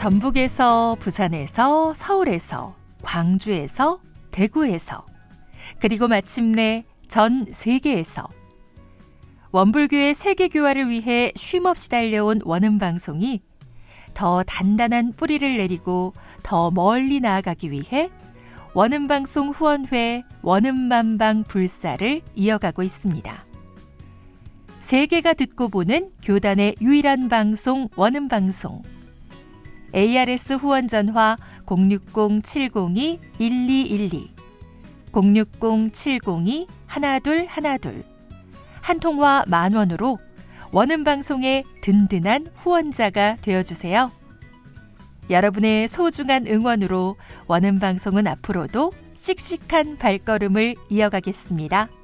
전북에서, 부산에서, 서울에서, 광주에서, 대구에서, 그리고 마침내 전 세계에서 원불교의 세계교화를 위해 쉼없이 달려온 원음방송이 더 단단한 뿌리를 내리고 더 멀리 나아가기 위해 원음방송 후원회 원음만방 불사를 이어가고 있습니다. 세계가 듣고 보는 교단의 유일한 방송 원음방송. ARS 후원 전화 060-702-1212 060-702-1212 한 통화 10,000원으로 원음방송의 든든한 후원자가 되어주세요. 여러분의 소중한 응원으로 원음방송은 앞으로도 씩씩한 발걸음을 이어가겠습니다.